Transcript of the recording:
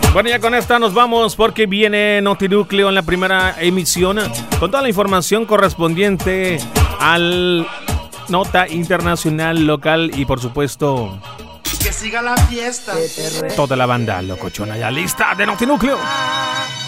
Bueno, ya con esta nos vamos porque viene Notinúcleo en la primera emisión con toda la información correspondiente al nota internacional, local y por supuesto que siga la fiesta. Toda la banda locochona ya lista de Notinúcleo.